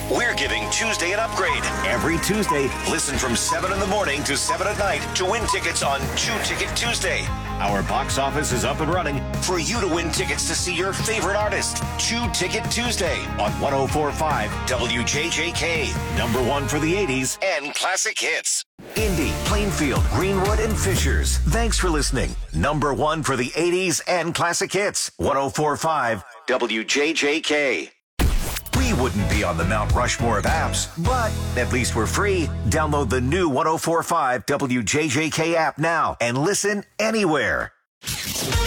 We're giving Tuesday an upgrade. Every Tuesday, listen from 7 in the morning to 7 at night to win tickets on 2 Ticket Tuesday. Our box office is up and running for you to win tickets to see your favorite artist. 2 Ticket Tuesday on 104.5 WJJK. Number 1 for the 80s and classic hits. Indy, Plainfield, Greenwood, and Fishers. Thanks for listening. Number 1 for the 80s and classic hits. 104.5 WJJK. We wouldn't be on the Mount Rushmore of apps, but at least we're free. Download the new 104.5 WJJK app now and listen anywhere.